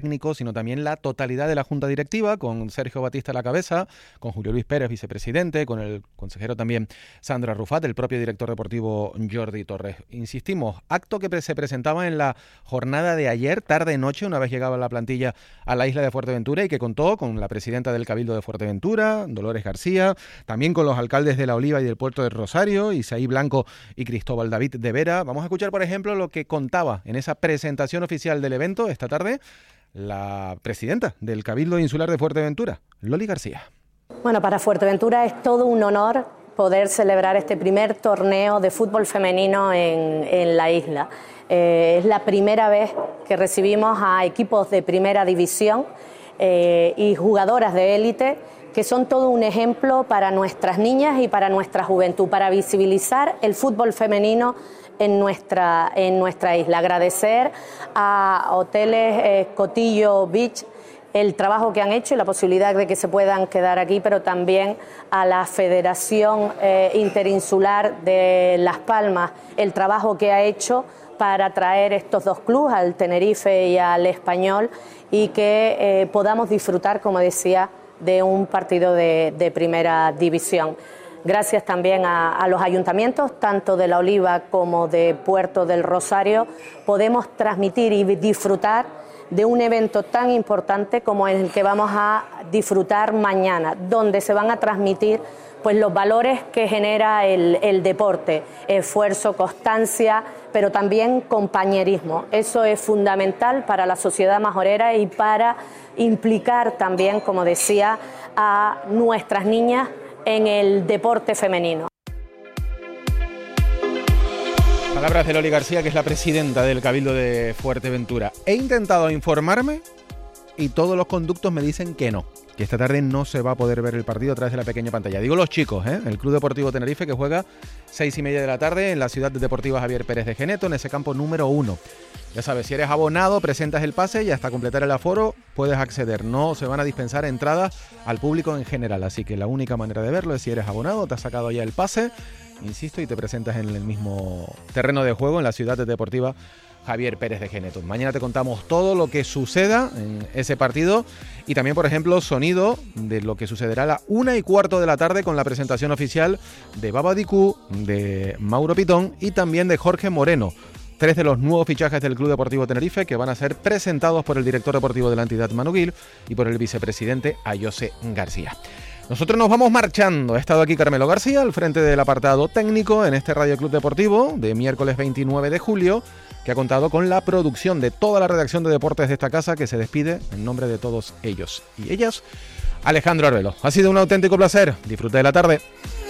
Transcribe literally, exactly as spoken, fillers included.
técnico, sino también la totalidad de la Junta Directiva, con Sergio Batista a la cabeza, con Julio Luis Pérez, vicepresidente, con el consejero también Sandra Rufat, el propio director deportivo Jordi Torres. Insistimos, acto que se presentaba en la jornada de ayer, tarde-noche, una vez llegaba la plantilla a la isla de Fuerteventura, y que contó con la presidenta del Cabildo de Fuerteventura, Dolores García, también con los alcaldes de La Oliva y del Puerto del Rosario, Isaí Blanco y Cristóbal David de Vera. Vamos a escuchar, por ejemplo, lo que contaba en esa presentación oficial del evento esta tarde la presidenta del Cabildo Insular de Fuerteventura, Loli García. Bueno, para Fuerteventura es todo un honor poder celebrar este primer torneo de fútbol femenino en, en la isla. Eh, es la primera vez que recibimos a equipos de primera división eh, y jugadoras de élite que son todo un ejemplo para nuestras niñas y para nuestra juventud, para visibilizar el fútbol femenino en nuestra, en nuestra isla. Agradecer a Hoteles eh, Cotillo Beach el trabajo que han hecho y la posibilidad de que se puedan quedar aquí, pero también a la Federación eh, Interinsular de Las Palmas, el trabajo que ha hecho para traer estos dos clubes, al Tenerife y al Español, y que eh, podamos disfrutar, como decía, de un partido de, de primera división. Gracias también a, a los ayuntamientos, tanto de La Oliva como de Puerto del Rosario, podemos transmitir y disfrutar de un evento tan importante como el que vamos a disfrutar mañana, donde se van a transmitir pues los valores que genera el, el deporte, esfuerzo, constancia, pero también compañerismo. Eso es fundamental para la sociedad majorera y para implicar también, como decía, a nuestras niñas en el deporte femenino. Palabras de Loli García, que es la presidenta del Cabildo de Fuerteventura. He intentado informarme y todos los conductos me dicen que no, que esta tarde no se va a poder ver el partido a través de la pequeña pantalla. Digo los chicos, ¿eh? El Club Deportivo Tenerife, que juega seis y media de la tarde en la Ciudad Deportiva Javier Pérez de Geneto, en ese campo número uno. Ya sabes, si eres abonado, presentas el pase y hasta completar el aforo puedes acceder. No se van a dispensar entradas al público en general, así que la única manera de verlo es si eres abonado, te has sacado ya el pase, insisto, y te presentas en el mismo terreno de juego en la Ciudad Deportiva Javier Pérez de Geneto. Mañana te contamos todo lo que suceda en ese partido y también, por ejemplo, sonido de lo que sucederá a la una y cuarto de la tarde con la presentación oficial de Baba Dicú, de Mauro Pitón y también de Jorge Moreno. Tres de los nuevos fichajes del Club Deportivo Tenerife que van a ser presentados por el director deportivo de la entidad, Manu Gil, y por el vicepresidente, Ayose García. Nosotros nos vamos marchando. Ha estado aquí Carmelo García al frente del apartado técnico en este Radio Club Deportivo de miércoles veintinueve de julio, que ha contado con la producción de toda la redacción de deportes de esta casa, que se despide en nombre de todos ellos y ellas. Alejandro Arbelo. Ha sido un auténtico placer. Disfrute de la tarde.